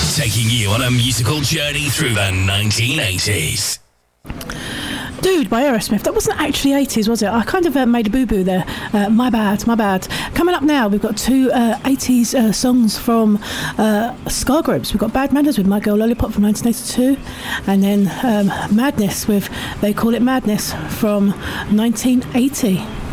taking you on a musical journey through the 1980s. Dude by Aerosmith. That wasn't actually 80s, was it? I kind of made a boo-boo there. My bad. Coming up now, we've got two 80s songs from ska groups. We've got Bad Manners with My Girl Lollipop from 1982, and then Madness with They Call It Madness from 1980.